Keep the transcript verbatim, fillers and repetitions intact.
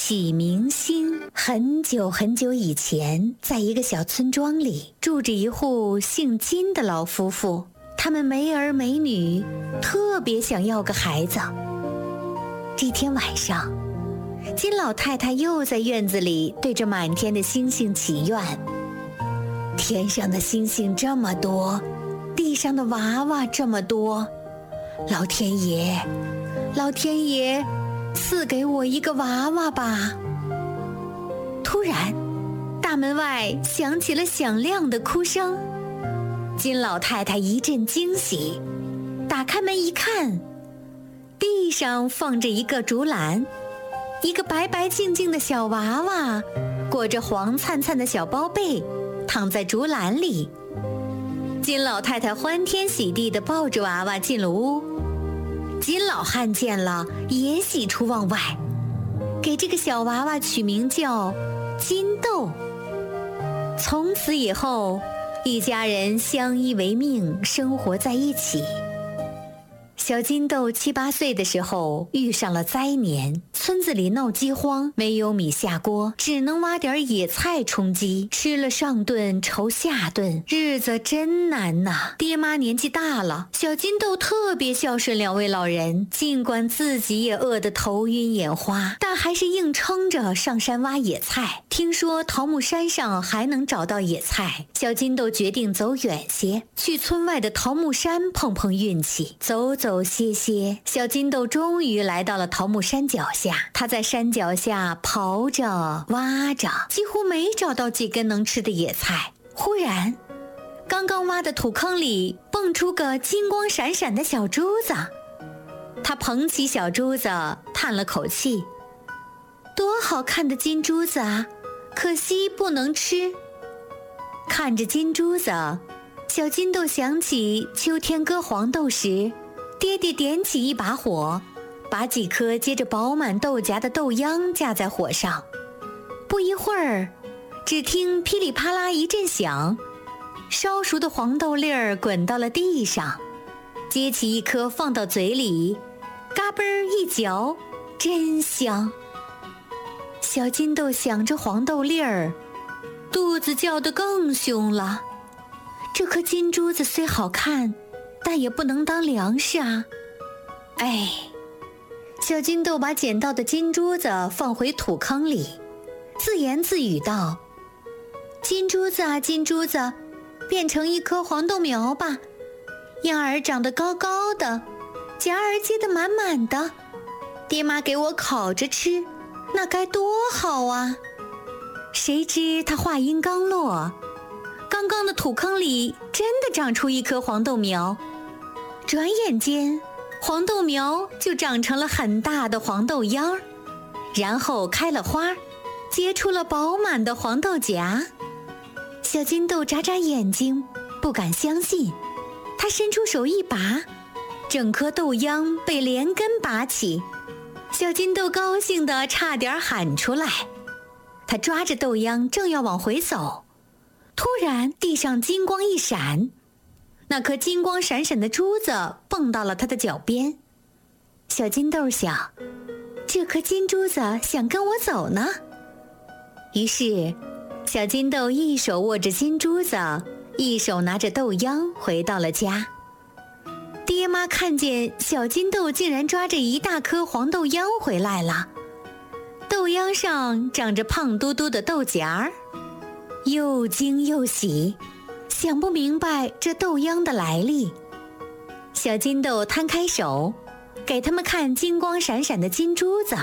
启明星。很久很久以前，在一个小村庄里，住着一户姓金的老夫妇。他们没儿没女，特别想要个孩子。这天晚上，金老太太又在院子里对着满天的星星祈愿。天上的星星这么多，地上的娃娃这么多，老天爷，老天爷，赐给我一个娃娃吧！突然，大门外响起了响亮的哭声。金老太太一阵惊喜，打开门一看，地上放着一个竹篮，一个白白净净的小娃娃，裹着黄灿灿的小包被，躺在竹篮里。金老太太欢天喜地地抱着娃娃进了屋。金老汉见了也喜出望外，给这个小娃娃取名叫金豆。从此以后，一家人相依为命，生活在一起。小金豆七八岁的时候遇上了灾年，村子里闹饥荒，没有米下锅，只能挖点野菜充饥，吃了上顿愁下顿，日子真难呐。爹妈年纪大了，小金豆特别孝顺两位老人，尽管自己也饿得头晕眼花，但还是硬撑着上山挖野菜。听说桃木山上还能找到野菜，小金豆决定走远些，去村外的桃木山碰碰运气。走走歇歇，小金豆终于来到了桃木山脚下。他在山脚下刨着挖着，几乎没找到几根能吃的野菜。忽然，刚刚挖的土坑里蹦出个金光闪闪的小珠子。他捧起小珠子，叹了口气：多好看的金珠子啊，可惜不能吃。看着金珠子，小金豆想起秋天割黄豆时，爹爹点起一把火，把几颗结着饱满豆荚的豆秧架在火上。不一会儿，只听噼里啪啦一阵响，烧熟的黄豆粒儿滚到了地上。接起一颗放到嘴里，嘎嘣儿一嚼，真香。小金豆想着黄豆粒儿，肚子叫得更凶了。这颗金珠子虽好看，但也不能当粮食啊！哎，小金豆把捡到的金珠子放回土坑里，自言自语道：金珠子啊金珠子，变成一棵黄豆苗吧，芽儿长得高高的，荚儿结得满满的，爹妈给我烤着吃，那该多好啊！谁知他话音刚落，刚刚的土坑里真的长出一棵黄豆苗。转眼间，黄豆苗就长成了很大的黄豆秧，然后开了花，结出了饱满的黄豆荚。小金豆眨眨眼睛，不敢相信。他伸出手一拔，整棵豆秧被连根拔起。小金豆高兴得差点喊出来。他抓着豆秧正要往回走，突然地上金光一闪，那颗金光闪闪的珠子蹦到了他的脚边。小金豆想，这颗金珠子想跟我走呢。于是小金豆一手握着金珠子，一手拿着豆秧回到了家。爹妈看见小金豆竟然抓着一大颗黄豆秧回来了，豆秧上长着胖嘟嘟的豆荚儿，又惊又喜，想不明白这豆秧的来历。小金豆摊开手，给他们看金光闪闪的金珠子。